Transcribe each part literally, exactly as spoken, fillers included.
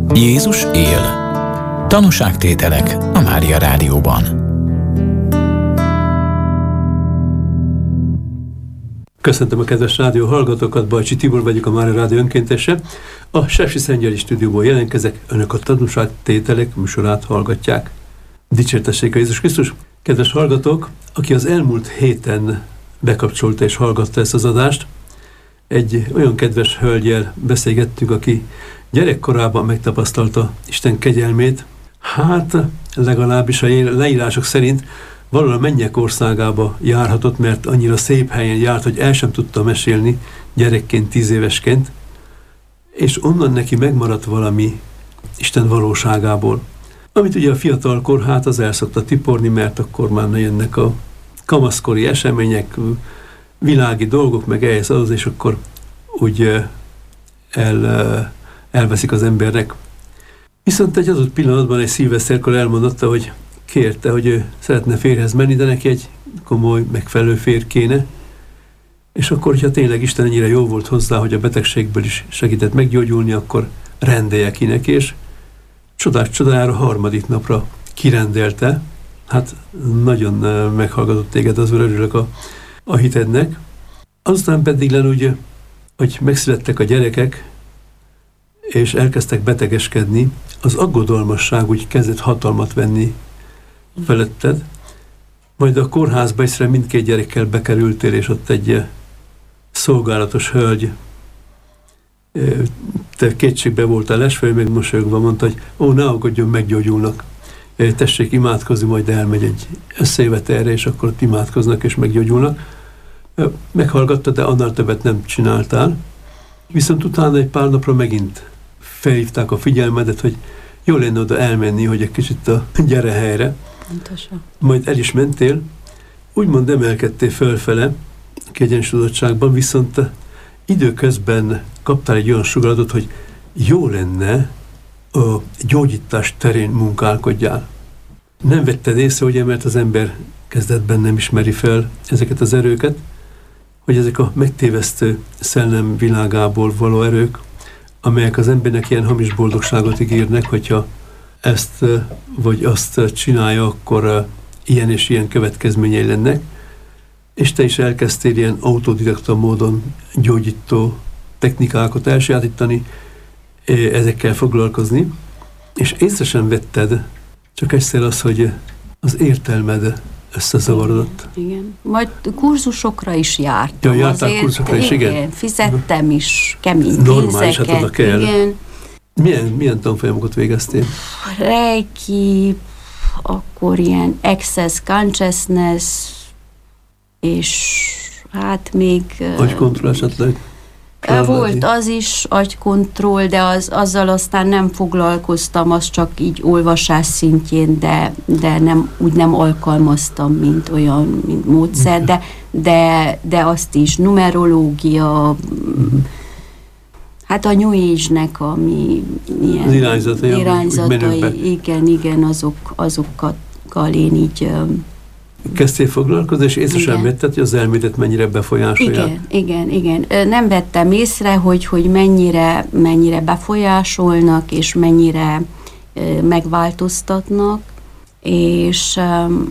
Jézus él. Tanúságtételek a Mária Rádióban. Köszöntöm a kedves rádió hallgatókat, Bajcsi Tibor vagyok, a Mária Rádió önkéntese. A Sepsiszentgyőri stúdióból jelentkezek, önök a Tanúságtételek műsorát hallgatják. Dicsértessék a Jézus Krisztus! Kedves hallgatók, aki az elmúlt héten bekapcsolta és hallgatta ezt az adást, egy olyan kedves hölgyel beszélgettünk, aki gyerekkorában megtapasztalta Isten kegyelmét. Hát legalábbis a leírások szerint valahol a mennyek országába járhatott, mert annyira szép helyen járt, hogy el sem tudta mesélni gyerekként, tíz évesként, és onnan neki megmaradt valami Isten valóságából. Amit ugye a fiatalkor, hát az el szokta tiporni, mert akkor már ne jönnek a kamaszkori események, világi dolgok, meg ehhez az, és akkor úgy el, elveszik az embernek. Viszont egy adott pillanatban, egy szilveszterkor elmondotta, hogy kérte, hogy ő szeretne férjhez menni, de neki egy komoly, megfelelő férj kéne. És akkor, hogyha tényleg Isten ennyire jó volt hozzá, hogy a betegségből is segített meggyógyulni, akkor rendelje ki neki, és csodás csodájára harmadik napra kirendelte. Hát nagyon meghallgatott téged, az úr, örülök a, a hitednek. Azután pedig len úgy, hogy megszülettek a gyerekek, és elkezdtek betegeskedni, az aggodalmasság úgy kezdett hatalmat venni feletted. Majd a kórházba egyszerre mindkét gyerekkel bekerültél, és ott egy szolgálatos hölgy, te kétségbe voltál esve, meg mosolyogva mondta, hogy ó, ne aggódjon, meggyógyulnak. Tessék imádkozni, majd elmegy egy összejövetelre, és akkor ott imádkoznak, és meggyógyulnak. Meghallgatta, de annál többet nem csináltál. Viszont utána egy pár napra megint felhívták a figyelmedet, hogy jó lenne oda elmenni, hogy egy kicsit a gyere helyre. Pontosan. Majd el is mentél, úgymond emelkedtél fölfele kiegyensúlyozottságban, viszont időközben kaptál egy olyan sugaratot, hogy jó lenne a gyógyítás terén munkálkodjál. Nem vetted észre, ugye, mert az ember kezdetben nem ismeri fel ezeket az erőket, hogy ezek a megtévesztő szellem világából való erők, amelyek az embernek ilyen hamis boldogságot ígérnek, hogyha ezt vagy azt csinálja, akkor ilyen és ilyen következményei lennek, és te is elkezdtél ilyen autodidakta módon gyógyító technikákat elsajátítani, ezekkel foglalkozni, és észre sem vetted, csak egyszer az, hogy az értelmed összezavarodott. Igen, igen. Majd kurzusokra is jártam. Ja, jártál azért, kurzusokra is, igen? Igen, fizettem is kemény normális, hát oda kell. Igen. Milyen, milyen tanfolyamokat végeztél? Reiki, akkor ilyen Access Consciousness, és hát még... Agykontroll esetleg? Volt az is, agykontroll, de az, azzal aztán nem foglalkoztam, az csak így olvasás szintjén, de, de nem, úgy nem alkalmaztam, mint olyan mint módszer, de, de, de azt is, numerológia, hát a New Age-nek, ami ilyen irányzatai, irányzatai igen, igen, azok, azokkal én így... Kezdtél foglalkozni, és észre sem vetted, hogy az elmédet mennyire befolyásolják? Igen, igen, igen. Nem vettem észre, hogy, hogy mennyire, mennyire befolyásolnak, és mennyire megváltoztatnak, és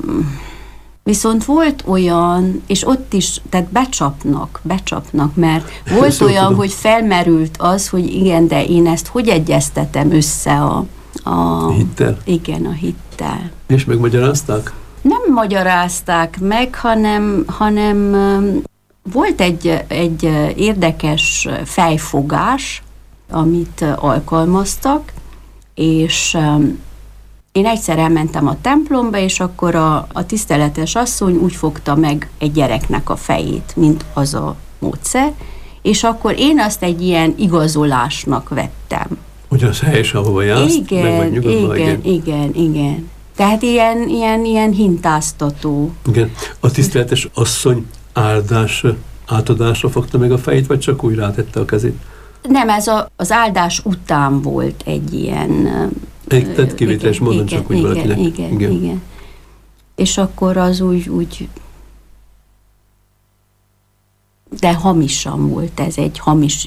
viszont volt olyan, és ott is, tehát becsapnak, becsapnak, mert volt szóval olyan, tudom. Hogy felmerült az, hogy igen, de én ezt hogy egyeztetem össze a... a hittel? Igen, a hittel. És megmagyarázták? Nem magyarázták meg, hanem, hanem volt egy, egy érdekes fejfogás, amit alkalmaztak, és én egyszer elmentem a templomba, és akkor a, a tiszteletes asszony úgy fogta meg egy gyereknek a fejét, mint az a módszer, és akkor én azt egy ilyen igazolásnak vettem. Hogy az helyes, ahova jársz? Igen, meg vagy nyugodva, igen, igen, igen, igen. Tehát ilyen, ilyen, ilyen hintáztató. Igen. A tiszteletes asszony áldás átadásra fogta meg a fejét, vagy csak úgy rátette a kezét? Nem, ez a, az áldás után volt egy ilyen... Egy tett kivételes módon csak úgy igen, valakinek. Igen, igen, igen. És akkor az úgy, úgy... De hamisan volt ez, egy hamis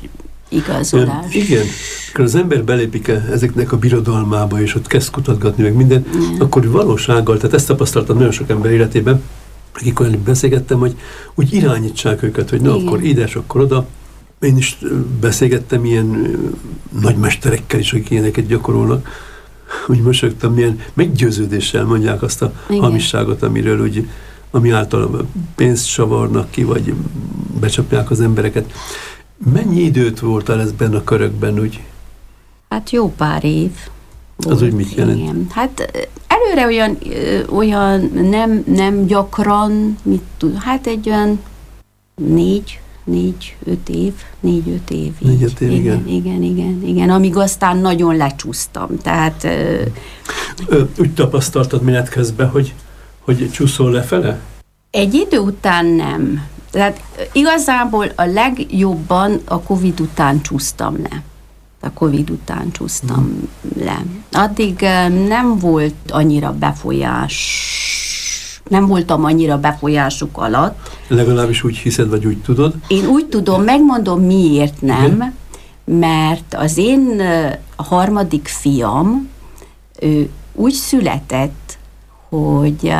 igazolás. Igen, amikor az ember belépik ezeknek a birodalmába, és ott kezd kutatgatni meg minden, igen. akkor valósággal, tehát ezt tapasztaltam nagyon sok ember életében, akik olyan beszélgettem, hogy úgy irányítsák őket, hogy na, igen. akkor ide, és akkor oda. Én is beszélgettem ilyen nagymesterekkel is, akik ilyeneket gyakorolnak, úgy mosolyogtam, milyen meggyőződéssel mondják azt a igen. hamisságot, amiről úgy, ami által pénzt savarnak ki, vagy becsapják az embereket. Mennyi időt voltál ez benne a körökben, úgy? Hát jó pár év. Volt, az úgy mit jelent? Igen. Hát előre olyan, olyan nem, nem gyakran, mit tud, hát egy olyan négy, négy, öt év, négy-öt év. Négy-öt év, igen. Igen, igen, igen, igen, amíg aztán nagyon lecsúsztam, tehát... Ö, ö, úgy tapasztaltad menet közben, hogy, hogy csúszol lefele? Egy idő után nem. Tehát igazából a legjobban a Covid után csúsztam le. A Covid után csúsztam hmm. le. Addig nem volt annyira befolyás, nem voltam annyira befolyásuk alatt. Legalábbis úgy hiszed, vagy úgy tudod? Én úgy tudom, megmondom miért nem, igen. mert az én a harmadik fiam, ő úgy született, hogy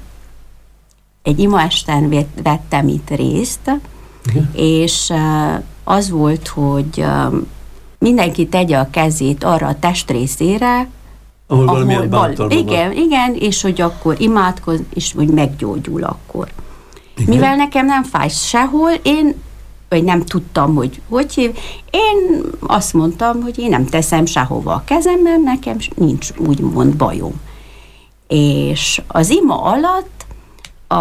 egy imaesten vettem itt részt, igen. és az volt, hogy mindenki tegye a kezét arra a testrészére, ahol, ahol valamilyen bántalma igen, van. Igen, és hogy akkor imádkoz, és hogy meggyógyul akkor. Igen. Mivel nekem nem fáj sehol, én, vagy nem tudtam, hogy hogy hív, én azt mondtam, hogy én nem teszem sehova a kezem, mert nekem nincs úgymond bajom. És az ima alatt a,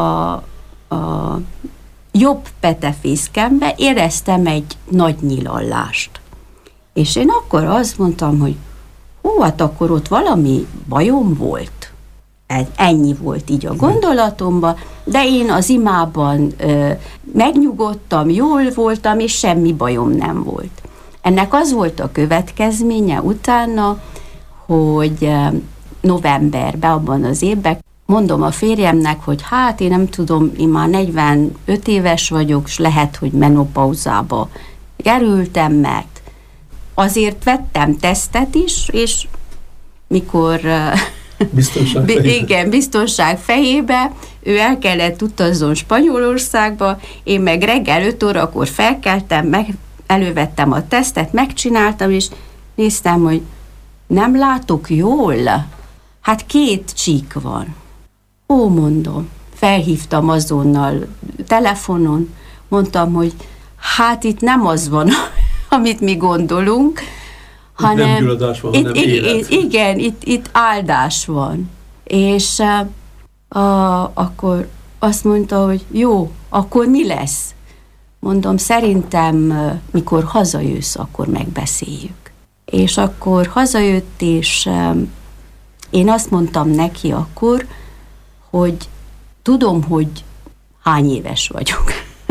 a jobb petefészkembe éreztem egy nagy nyilallást. És én akkor azt mondtam, hogy hú, hát akkor ott valami bajom volt. Ennyi volt így a gondolatomban, de én az imában ö, megnyugodtam, jól voltam, és semmi bajom nem volt. Ennek az volt a következménye utána, hogy novemberben, abban az évben mondom a férjemnek, hogy hát én nem tudom, én már negyvenöt éves vagyok, és lehet, hogy menopauzába kerültem, mert azért vettem tesztet is, és mikor... Biztonság fejébe. Igen, biztonság fejébe, ő el kellett utazzon Spanyolországba, én meg reggel öt órakor felkeltem, meg elővettem a tesztet, megcsináltam, és néztem, hogy nem látok jól. Hát két csík van. Ó, mondom, felhívtam azonnal telefonon, mondtam, hogy hát itt nem az van, amit mi gondolunk, itt hanem nem gyulladás van, itt, hanem igen, élet. Igen, itt, itt áldás van. És uh, a, akkor azt mondta, hogy jó, akkor mi lesz? Mondom, szerintem uh, mikor hazajössz, akkor megbeszéljük. És akkor hazajött, és uh, én azt mondtam neki akkor, hogy tudom, hogy hány éves vagyok.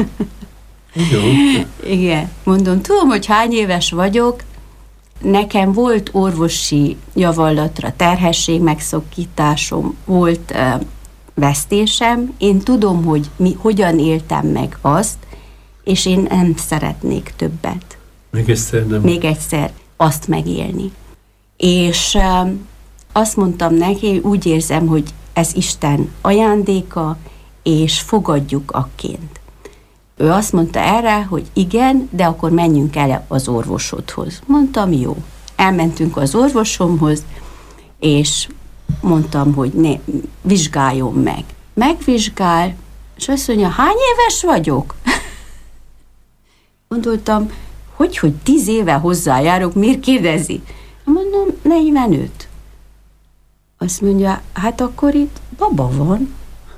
Jó. Igen, mondom, tudom, hogy hány éves vagyok, nekem volt orvosi javallatra terhesség megszakításom, volt uh, vesztésem, én tudom, hogy mi, hogyan éltem meg azt, és én nem szeretnék többet. Még egyszer nem. Még egyszer azt megélni. És uh, azt mondtam neki, úgy érzem, hogy ez Isten ajándéka, és fogadjuk akként. Ő azt mondta erre, hogy igen, de akkor menjünk el az orvosodhoz. Mondtam, jó. Elmentünk az orvosomhoz, és mondtam, hogy ne, vizsgáljon meg. Megvizsgál, és azt mondja, hány éves vagyok? Gondoltam, hogy, hogy tíz éve hozzájárok, miért kérdezi? Mondom, negyvenöt. Azt mondja, hát akkor itt baba van.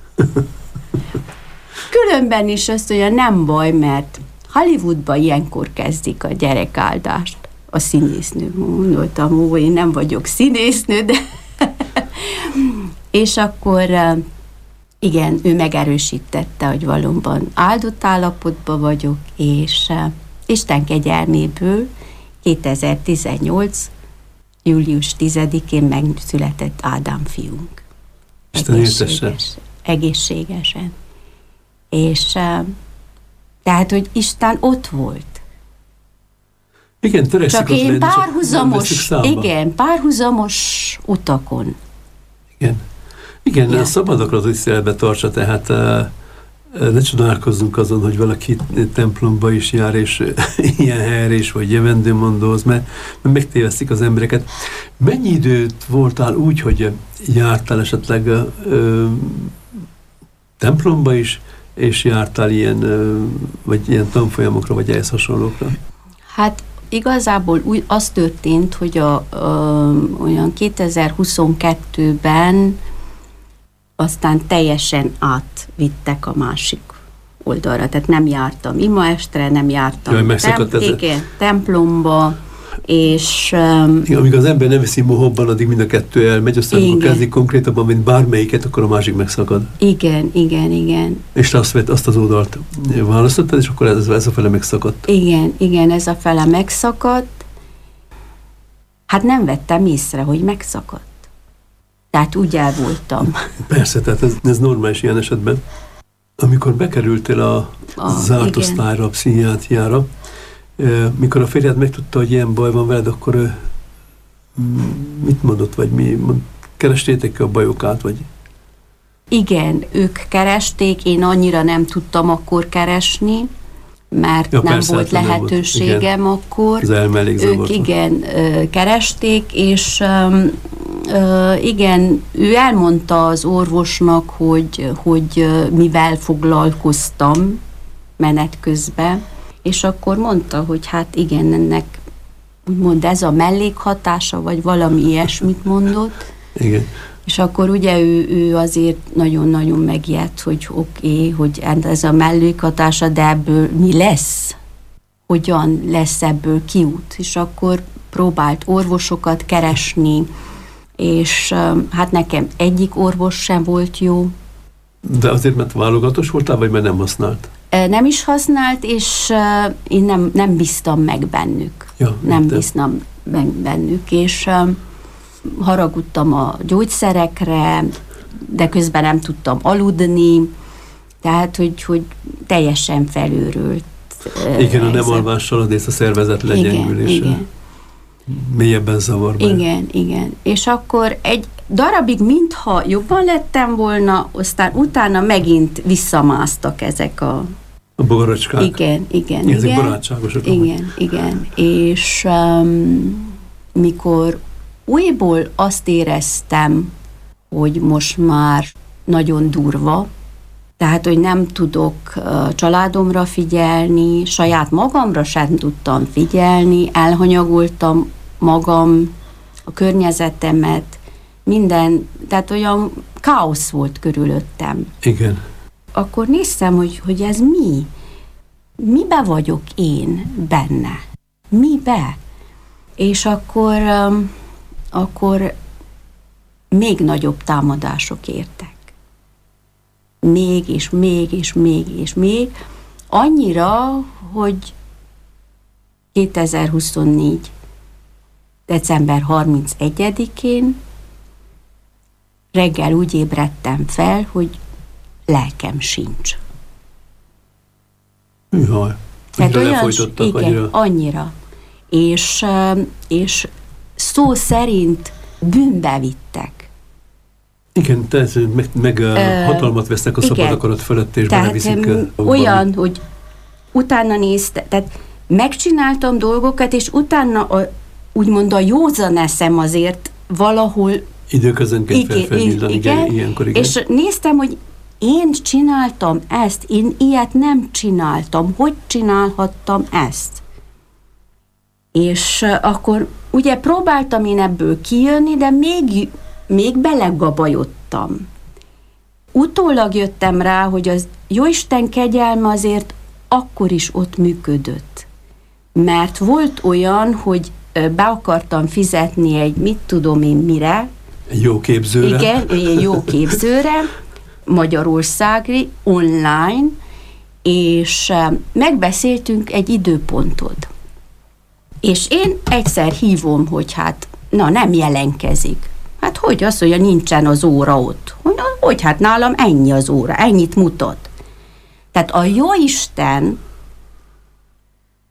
Különben is azt mondja, nem baj, mert Hollywoodban ilyenkor kezdik a gyerekáldást a színésznő. Mondtam, ó, én nem vagyok színésznő, de... És akkor igen, ő megerősítette, hogy valóban áldott állapotban vagyok, és Isten kegyelméből kétezer-tizennyolc július tizedikén megszületett Ádám fiunk. Isten éltesse. Egészségesen. És tehát, hogy Isten ott volt. Igen, törekszik csak ott én lenni, párhuzamos, igen, párhuzamos utakon. Igen. Igen, Ja. a szabad akaratot tiszteletbe tartsa, tehát ne csodálkozzunk azon, hogy valaki templomba is jár, és ilyen helyre is, vagy jövendőmondóz, mert, mert megtévesztik az embereket. Mennyi időt voltál úgy, hogy jártál esetleg ö, templomba is, és jártál ilyen, ö, vagy ilyen tanfolyamokra, vagy ehhez hasonlókra? Hát igazából úgy az történt, hogy a, ö, olyan kétezer-huszonkettőben aztán teljesen átvittek a másik oldalra, tehát nem jártam imaestre, nem jártam Jaj, megszakadt ez. Igen, templomba, és... Um, igen, amíg az ember nem veszi mohobban, addig mind a kettő elmegy, aztán amikor kezdik konkrétabban, mint bármelyiket, akkor a másik megszakad. Igen, igen, igen. És te azt, vett, azt az oldalt választottad, és akkor ez, ez a fele megszakadt. Igen, igen, ez a fele megszakadt. Hát nem vettem észre, hogy megszakadt. Tehát úgy el voltam. Persze, tehát ez, ez normális ilyen esetben. Amikor bekerültél a, a zárt igen. osztályra, a pszichiátriára, mikor a férjed megtudta, hogy ilyen baj van veled, akkor mit mondott, vagy mi? Mond, kerestétek a bajokát, vagy? Igen, ők keresték, én annyira nem tudtam akkor keresni, mert ja, nem persze, volt lehetőségem volt. Akkor. Az elme elég Ők volt. Igen, keresték, és igen, ő elmondta az orvosnak, hogy, hogy mivel foglalkoztam menet közben, és akkor mondta, hogy hát igen, ennek úgymond ez a mellékhatása, vagy valami ilyesmit mondott. Igen. És akkor ugye ő, ő azért nagyon-nagyon megijedt, hogy oké, okay, hogy ez a mellékhatása, de ebből mi lesz? Hogyan lesz ebből kiút? És akkor próbált orvosokat keresni, és hát nekem egyik orvos sem volt jó. De azért, mert válogatós voltál, vagy mert nem használt? Nem is használt, és én nem, nem bíztam meg bennük. Ja, nem bíztam meg bennük, és haragudtam a gyógyszerekre, de közben nem tudtam aludni, tehát, hogy, hogy teljesen felőrült. Igen, a nem alvással adész a szervezet legyengülése. Igen, igen. Mélyebben zavar be. Igen, igen. És akkor egy darabig, mintha jobban lettem volna, aztán utána megint visszamásztak ezek a... A bogaracskák. Igen, igen, igen. Ezek igen. barátságosak. Igen, igen. És um, mikor újból azt éreztem, hogy most már nagyon durva, tehát, hogy nem tudok uh, családomra figyelni, saját magamra sem tudtam figyelni, elhanyagoltam magam, a környezetemet, minden, tehát olyan káosz volt körülöttem. Igen. Akkor néztem, hogy, hogy ez mi? Mibe vagyok én benne? Mibe? És akkor, um, akkor még nagyobb támadások értek. Még, és még, és még, és még. Annyira, hogy kétezer-huszonnégy. december harmincegyedikén reggel úgy ébredtem fel, hogy lelkem sincs. Jaj, tehát olyan, igen, annyira. annyira. És, és szó szerint bűnbe vittek. Igen, tehát meg, meg uh, hatalmat vesznek a szabad akarat fölött, és beleviszik. Olyan, hogy utána nézte, tehát megcsináltam dolgokat, és utána a, úgymond a józan eszem azért valahol időközönként felfelvillan, igen, ilyenkor igen. És néztem, hogy én csináltam ezt, én ilyet nem csináltam, hogy csinálhattam ezt? És akkor ugye próbáltam én ebből kijönni, de még, még belegabajodtam. Utólag jöttem rá, hogy az Jóisten kegyelme azért akkor is ott működött. Mert volt olyan, hogy be akartam fizetni egy mit tudom én mire. Egy jó képzőre. Igen, egy jó képzőre, magyarországi, online, és megbeszéltünk egy időpontot. És én egyszer hívom, hogy hát, na nem jelenkezik. Hát hogy az, hogy nincsen az óra ott? Hogy, hogy hát nálam ennyi az óra, ennyit mutat. Tehát a Jóisten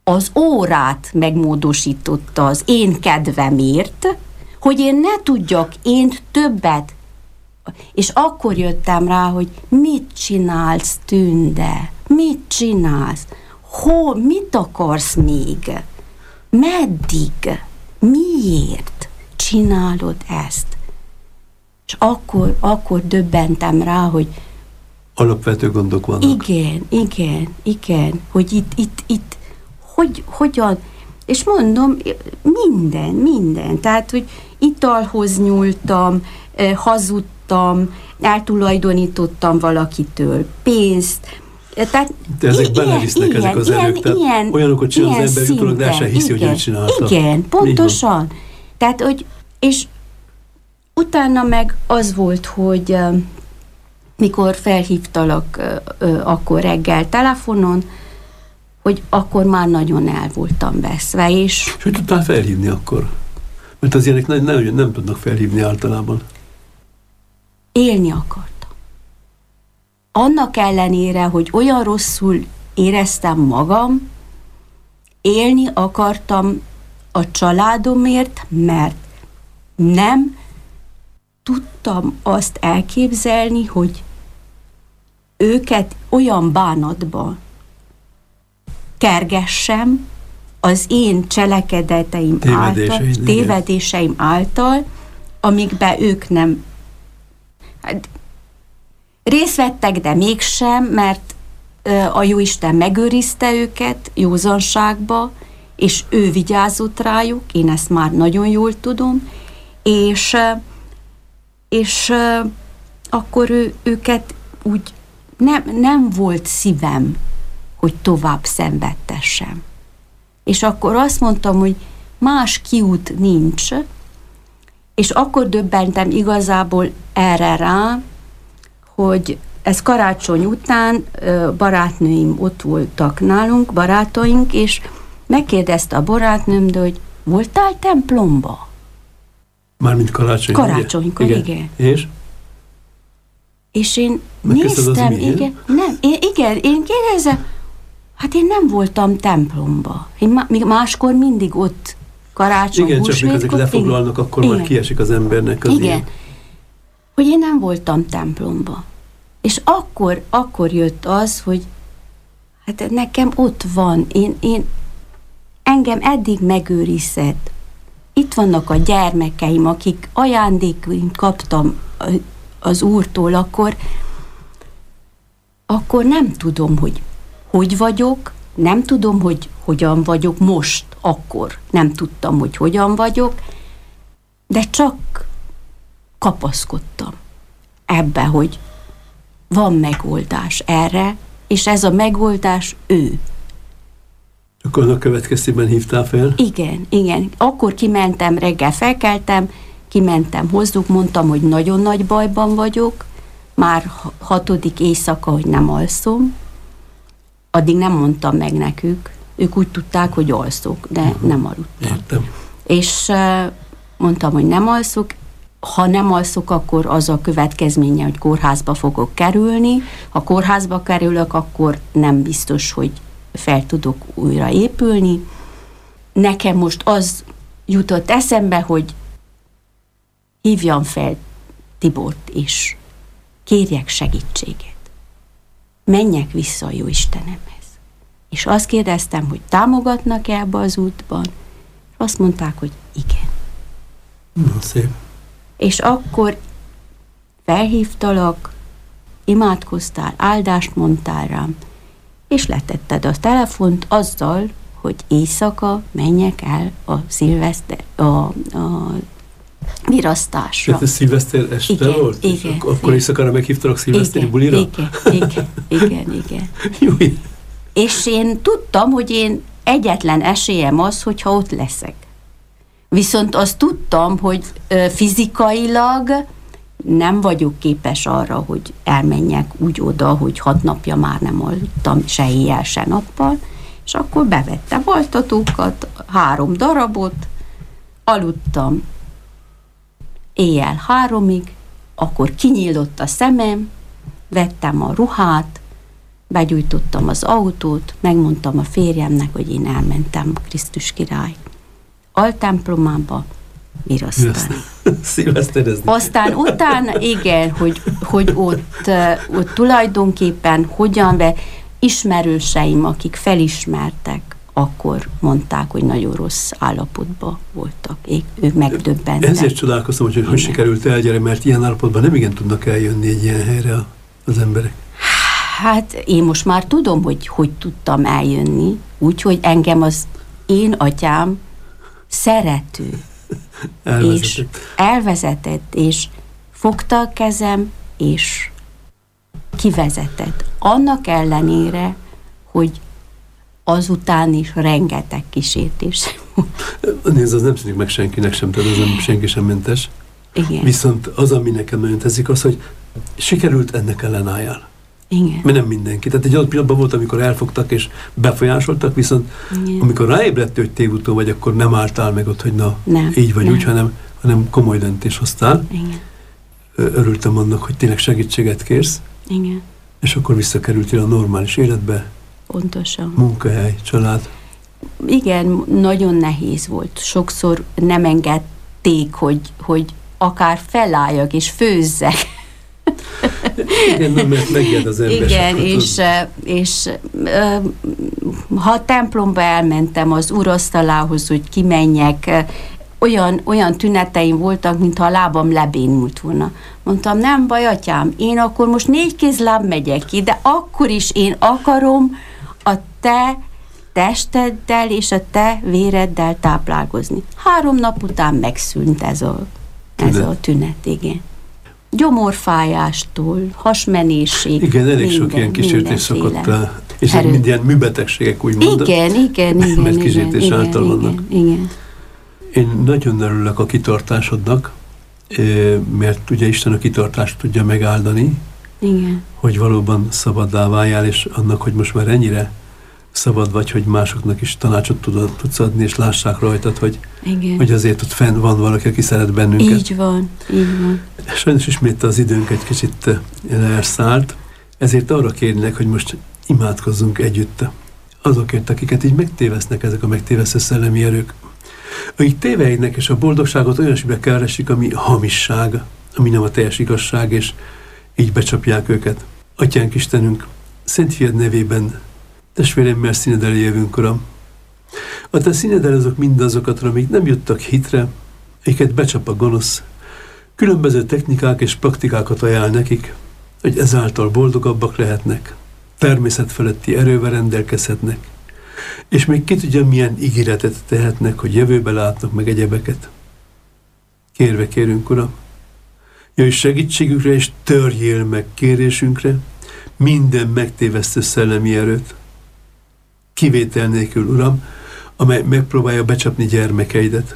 az órát megmódosította az én kedvemért, hogy én ne tudjak én többet. És akkor jöttem rá, hogy mit csinálsz, Tünde? Mit csinálsz? Hol, mit akarsz még? Meddig? Miért csinálod ezt? És akkor, akkor döbbentem rá, hogy alapvető gondok vannak. Igen, igen, igen, hogy itt, itt, itt, hogy, hogyan, és mondom, minden, minden, tehát, hogy italhoz nyúltam, hazudtam, eltulajdonítottam valakitől pénzt, tehát de ezek belevisznek ezek az ilyen, erők, tehát ilyen, olyanokat csinál az ember, utólag de el sem hiszi, igen, hogy ő csinálta. Igen, pontosan. Tehát, hogy, és utána meg az volt, hogy mikor felhívtalak akkor reggel telefonon, hogy akkor már nagyon el voltam veszve, és... És hogy tudtál felhívni akkor? Mert az ilyenek nem, nem, nem tudnak felhívni általában. Élni akartam. Annak ellenére, hogy olyan rosszul éreztem magam, élni akartam a családomért, mert nem tudtam azt elképzelni, hogy őket olyan bánatba kergessem az én cselekedeteim által, tévedéseim által, amikben ők nem hát, részt vettek, de mégsem, mert a Jóisten megőrizte őket józanságba, és ő vigyázott rájuk, én ezt már nagyon jól tudom, és, és akkor ő, őket úgy nem, nem volt szívem, hogy tovább szenvedtessem. És akkor azt mondtam, hogy más kiút nincs, és akkor döbbentem igazából erre rá, hogy ez karácsony után barátnőim ott voltak nálunk, barátaink, és megkérdezte a barátnőm, de hogy voltál templomba? Mármint karácsony. Karácsonykor, igen. igen. És? És én néztem, igen, nem, én, igen, én kérdezem, hát én nem voltam templomba. Én má, máskor mindig ott karácsony, igen, csak mikor ezek lefoglalnak, igen, akkor igen. Már kiesik az embernek az igen. Ilyen. Hogy én nem voltam templomba. És akkor, akkor jött az, hogy hát nekem ott van, én, én engem eddig megőrizett. Itt vannak a gyermekeim, akik ajándékként kaptam az Úrtól, akkor, akkor nem tudom, hogy hogy vagyok, nem tudom, hogy hogyan vagyok most, akkor nem tudtam, hogy hogyan vagyok, de csak kapaszkodtam ebbe, hogy van megoldás erre, és ez a megoldás ő. Akkor annak következtében hívtál fel? Igen, igen. Akkor kimentem, reggel felkeltem, kimentem hozzuk, mondtam, hogy nagyon nagy bajban vagyok, már hatodik éjszaka, hogy nem alszom. Addig nem mondtam meg nekük, ők úgy tudták, hogy alszok, de uh-huh. nem aludtam. Értem. És uh, mondtam, hogy nem alszok, ha nem alszok, akkor az a következménye, hogy kórházba fogok kerülni. Ha kórházba kerülök, akkor nem biztos, hogy fel tudok újra épülni. Nekem most az jutott eszembe, hogy hívjam fel Tibort, és kérjek segítséget. Menjek vissza a Jóistenemhez. És azt kérdeztem, hogy támogatnak-e ebbe az útban? Azt mondták, hogy igen. Na, szép. És akkor felhívtalak, imádkoztál, áldást mondtál rám, és letetted a telefont azzal, hogy éjszaka menjek el a szilveszter, a, a virasztásra. Tehát ez szilveszter este igen, volt? Igen. Ak- akkor éjszakára meghívtalak szilveszteri igen, bulira? Igen, igen, igen, igen. Jó. És én tudtam, hogy én egyetlen esélyem az, hogyha ott leszek. Viszont azt tudtam, hogy fizikailag nem vagyok képes arra, hogy elmenjek úgy oda, hogy hat napja már nem aludtam se éjjel, se nappal, és akkor bevettem altatókat, három darabot, aludtam éjjel háromig, akkor kinyílott a szemem, vettem a ruhát, begyújtottam az autót, megmondtam a férjemnek, hogy én elmentem Krisztus király altemplomába virasztani. Szilveszterezni. Aztán utána, igen, hogy, hogy ott, ott tulajdonképpen hogyan, be ismerőseim, akik felismertek, akkor mondták, hogy nagyon rossz állapotban voltak. Ők megdöbbentek. Ezért csodálkoztam, hogy hogy sikerült elgyere, mert ilyen állapotban nem igen tudnak eljönni egy ilyen helyre az emberek. Hát én most már tudom, hogy hogy tudtam eljönni, úgyhogy engem az én atyám szerető, Elvezetett. és elvezetett, és fogta a kezem, és kivezetett. Annak ellenére, hogy azután is rengeteg kísértés. Nézd, az nem tűnik meg senkinek sem, tehát az nem, senki sem mentes. Igen. Viszont az, ami nekem nagyon tetszik, az, hogy sikerült ennek ellenálljál. Igen. Mert nem mindenki. Tehát egy adott pillanatban volt, amikor elfogtak és befolyásoltak, viszont igen. amikor ráébredtél, hogy tévúton vagy, akkor nem álltál meg ott, hogy na, nem, így vagy nem. úgy, hanem, hanem komoly döntés hoztál. Igen. Örültem annak, hogy tényleg segítséget kérsz, Igen. és akkor visszakerültél a normális életbe. Pontosan. Munkahely, család. Igen, nagyon nehéz volt. Sokszor nem engedték, hogy, hogy akár felálljak és főzzek. Igen, nem, mert megjed az ember. Igen, és, és ha a templomba elmentem az úrasztalához, hogy kimenjek, olyan, olyan tüneteim voltak, mintha a lábam lebénult volna. Mondtam, nem baj, atyám, én akkor most négy kézláb megyek ki, de akkor is én akarom a te testeddel és a te véreddel táplálkozni. Három nap után megszűnt ez a, ez a tünet, igen. Gyomorfájástól, hasmenésig. Igen, elég sok ilyen kísértés szokott rá. És ezek mind ilyen műbetegségek, úgymond. Igen, igen, igen. Mert kísértés igen, által igen, vannak. Igen. Én nagyon örülök a kitartásodnak, mert ugye Isten a kitartást tudja megáldani, igen. hogy valóban szabaddá váljál, és annak, hogy most már ennyire szabad vagy, hogy másoknak is tanácsot tudod, tudsz adni, és lássák rajtad, hogy, hogy azért ott fenn van valaki, aki szeret bennünket. Így van, így van. Sajnos ismét az időnk egy kicsit elszállt, ezért arra kérnek, hogy most imádkozzunk együtt azokért, akiket így megtévesznek ezek a megtévesztő szellemi erők. Akik tévejnek és a boldogságot olyasmibe keresik, ami hamisság, ami nem a teljes igazság, és így becsapják őket. Atyánk Istenünk, Szent Fiad nevében testvéremmel színed elé jövünk, Uram. A te színed elé azok mindazokat, amik nem juttak hitre, akiket becsap a gonosz, különböző technikák és praktikákat ajánl nekik, hogy ezáltal boldogabbak lehetnek, természet feletti erővel rendelkezhetnek, és még ki tudja, milyen ígéretet tehetnek, hogy jövőbe látnak meg egyebeket. Kérve kérünk, Uram, jöjj segítségükre, és törjél meg kérésünkre minden megtévesztő szellemi erőt. Kivétel nélkül, Uram, amely megpróbálja becsapni gyermekeidet.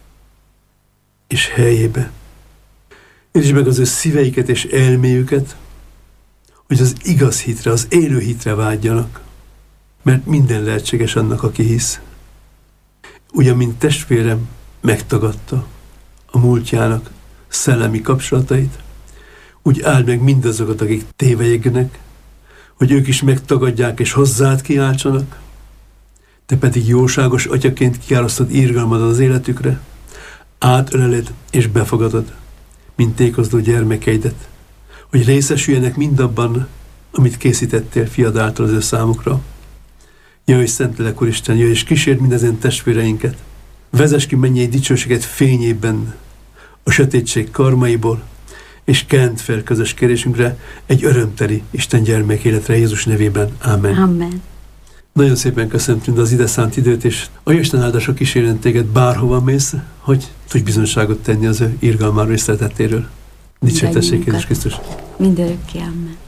És helyébe. Értsd meg az ő szíveiket és elméjüket, hogy az igaz hitre, az élő hitre vágyjanak. Mert minden lehetséges annak, aki hisz. Ugyan, mint testvérem megtagadta a múltjának szellemi kapcsolatait, úgy áld meg mindazokat, akik tévejegnek, hogy ők is megtagadják és hozzád kiáltsanak, te pedig jóságos atyaként kiárasztod irgalmadat az életükre, átöleled és befogadod, mint tékozdó gyermekeidet, hogy részesüljenek mindabban, amit készítettél fiad által az ő számukra. Jöjj, Szentlélek Úristen, jöjj és kísérd mindezen testvéreinket. Vezess ki mennyei dicsőséget fényében, a sötétség karmaiból, és kent fel közös kérésünkre egy örömteli Isten gyermek életre Jézus nevében. Ámen. Amen. Nagyon szépen köszöntünk az ide szánt időt, és a Isten áldása kísérjen téged bárhova mész, hogy tudj bizonyságot tenni az ő irgalmáról és szeretetéről. Dicsértessék Jézus Krisztus. Mindörökké, amen.